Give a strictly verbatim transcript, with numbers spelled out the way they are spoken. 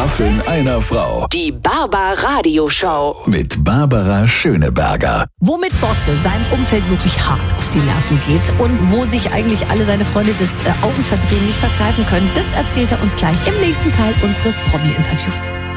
Waffeln einer Frau. Die Barbar Radio Show. Mit Barbara Schöneberger. Womit Bosse seinem Umfeld wirklich hart auf die Nerven geht und wo sich eigentlich alle seine Freunde das äh, Augenverdrehen nicht verkneifen können, das erzählt er uns gleich im nächsten Teil unseres Promi-Interviews.